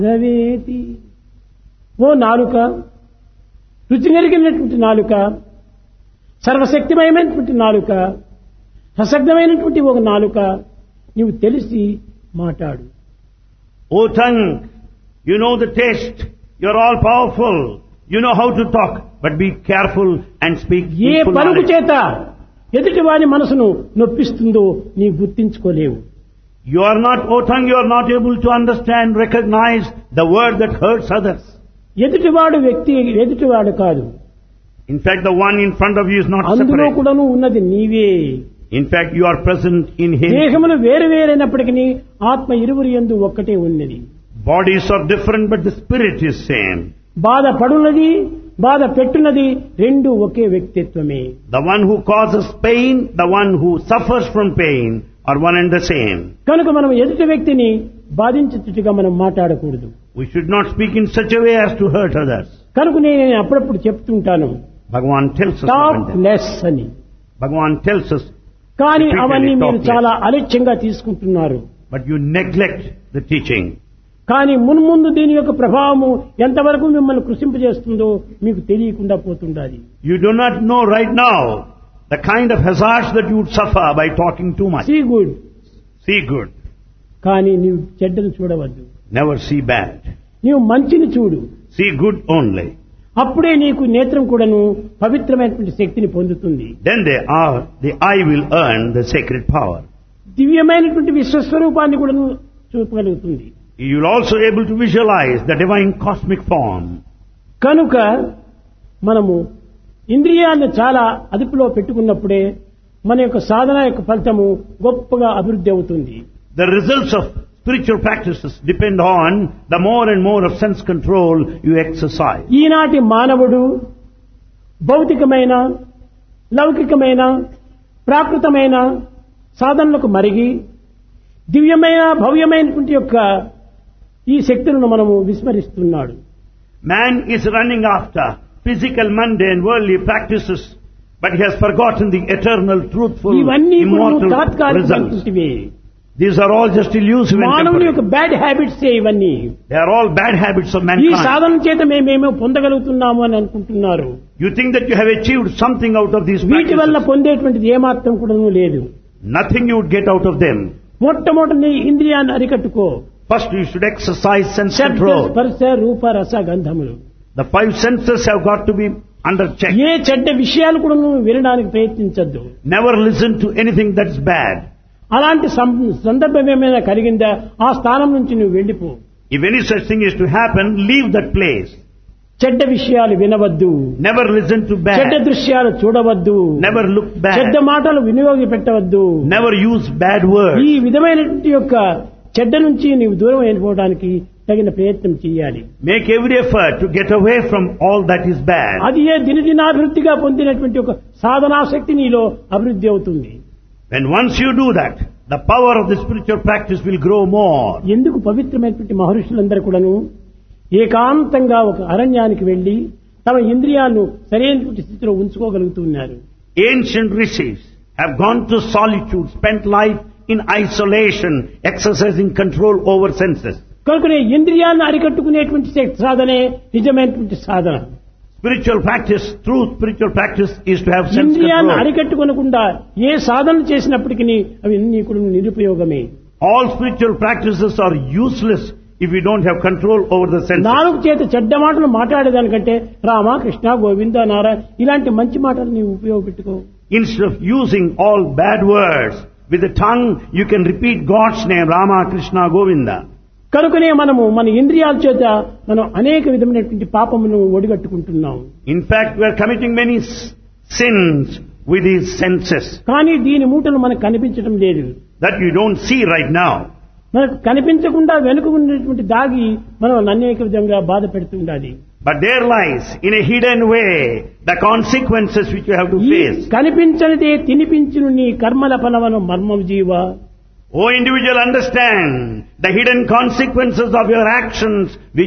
రవేతి ఓ నాలుక, రుచి నెరిగినటువంటి నాలుక, సర్వశక్తిమయమైనటువంటి నాలుక, సశక్తమైనటువంటి ఒక నాలుక, నీవు తెలిసి మాట్లాడు. O tongue, you know the taste, you're all powerful, you know how to talk, but be careful and speak A full పలుకు knowledge. చేత ఎదుటి వాని మనసును నొప్పిస్తుందో నీ గుర్తించుకోలేవు. You are not, O tongue, you are not able to understand, recognize the word that hurts others. ఎదుటివాడు వ్యక్తి ఎదుటివాడు కాదు, In fact, the one in front of you is not అందులో separate. కూడాను ఉన్నది నీవే. In fact, you are present in him. దేహములు వేరు వేరైనప్పటికీ ఆత్మ ఇరువురి యందు ఒక్కటే ఉన్నది. Bodies are different, but the spirit is same. బాధ పడున్నది, బాధ పెట్టున్నది, రెండు ఒకే వ్యక్తిత్వమే. The one who causes pain, the one who suffers from pain are one and the same. కనుక మనం ఎదుటి వ్యక్తిని బాధించేట్టుగా మనం మాట్లాడకూడదు. We should not speak in such a way as to hurt others. కనుక నేను అప్పుడప్పుడు చెప్తుంటాను, Bhagavan tells us talk about that. Less అని. Bhagavan tells us, కానీ repeatedly అవన్నీ talk మీరు less. చాలా అలక్ష్యంగా తీసుకుంటున్నారు. But you neglect the teaching. కానీ మున్ముందు దీని యొక్క ప్రభావము ఎంతవరకు మిమ్మల్ని కృషింపజేస్తుందో మీకు తెలియకుండా పోతుండాలి. You do not know right now the kind of hazards that you would suffer by talking too much. See good, See good, కానీ నీవు చెడ్డను చూడవద్దు. never see bad. నీవు మంచిని చూడు. See good only. అప్పుడే నీకు నేత్రం కూడాను పవిత్రమైనటువంటి శక్తిని పొందుతుంది. Then the eye will earn the sacred power. దివ్యమైనటువంటి విశ్వస్వరూపాన్ని కూడాను చూపగలుగుతుంది. You will also able to visualize the divine cosmic form. కనుక మనము ఇంద్రియాలను చాలా అదుపులో పెట్టుకున్నప్పుడే మన యొక్క సాధన యొక్క ఫలితము గొప్పగా అభివృద్ధి అవుతుంది. The results of spiritual practices depend on the more and more of sense control you exercise. ఈనాటి మానవుడు భౌతికమైన, లౌకికమైన, ప్రాకృతమైన సాధనలకు మరిగి దివ్యమైన, భవ్యమైనటువంటి యొక్క ఈ శక్తులను మనము విస్మరిస్తున్నాడు. Man is running after physical, mundane, worldly practices, but he has forgotten the eternal, truthful, ఇవన్నీ immortal results. తాత్కాలికమైనటువంటివి. These are all just illusive and మానవుని యొక్క temporary. బ్యాడ్ హ్యాబిట్స్ ఇవన్నీ. They are all bad habits of ఈ mankind. సాధన చేత మేమేమో పొందగలుగుతున్నాము అని అనుకుంటున్నారు. You think that you have achieved something out of these వీటి వల్ల practices. పొందేటువంటిది ఏమాత్రం కూడా లేదు. Nothing you would get out of them. మొట్టమొదటి నీ ఇంద్రియాన్ని అరికట్టుకో. First you should exercise sense శబ్ద, control. స్పర్శ, రూప, రస, గంధములు. The five senses have got to be under check. ఏ చెడ్డ విషయాలు కూడా నువ్వు వినడానికి ప్రయత్నించద్దు. Never listen to anything that's bad. అలాంటి సందర్భం ఏమైనా కలిగిందా ఆ స్థానం నుంచి నువ్వు వెళ్ళిపో. If any such thing is to happen, leave that place. చెడ్డ విషయాలు వినవద్దు. Never listen to చెడ్డ bad. దృశ్యాలు చూడవద్దు. Never look చెడ్డ bad. మాటలు వినియోగపెట్టవద్దు. Never use bad words. ఈ విధమైనటువంటి యొక్క చెడ్డ నుంచి నీవు దూరం అయిపోవడానికి తగిన ప్రయత్నం చేయాలి. Make every effort to get away from all that is bad. అది ఏ దినదినాభివృద్ధిగా పొందినటువంటి ఒక సాధనాశక్తి నీలో అభివృద్ధి అవుతుంది. When once you do that, the power of the spiritual practice will grow more. ఎందుకు పవిత్రమైనటువంటి మహర్షులందరూ కూడాను ఏకాంతంగా ఒక అరణ్యానికి వెళ్లి తమ ఇంద్రియాలను సరైనటువంటి స్థితిలో ఉంచుకోగలుగుతున్నారు. Ancient rishis have gone to solitude, spent life in isolation, exercising control over senses. కనుకనే ఇంద్రియాలను అరికట్టుకునేటువంటి సాధనే నిజమైనటువంటి సాధన. Spiritual practice, true spiritual practice is to have sense ఇంద్రియాలను control. అరికట్టుకోనకుండా ఏ సాధన చేసినప్పటికీ అవి అన్ని కూడా నిరుపయోగమే. All spiritual practices are useless if you don't have control over the senses. నాలుగు చేత చెడ్డ మాటలు మాట్లాడేదానికంటే రామ, కృష్ణ, గోవింద, నారాయణ ఇలాంటి మంచి మాటలు నీవు ఉపయోగపెట్టుకో. Instead of using all bad words, with the tongue you can repeat God's name, Rama, Krishna, Govinda. కనుకనే మనము మన ఇంద్రియాల చేత మనం అనేక విధమైనటువంటి పాపమును ఒడిగట్టుకుంటున్నాం. In fact, we are committing many sins with these senses కానీ దీని మూటలు మనకు కనిపించడం లేదు. that you don't see right now. మనకు కనిపించకుండా వెనుక ఉన్నటువంటి దాగి మనం అనేక విధంగా బాధ పెడుతుండాలి. But there lies, in a hidden way, the consequences which you have to ఈ face. కనిపించనిదే తినిపించును నీ కర్మల ఫలవను మర్మం జీవ. O individual, understand the hidden consequences of your actions which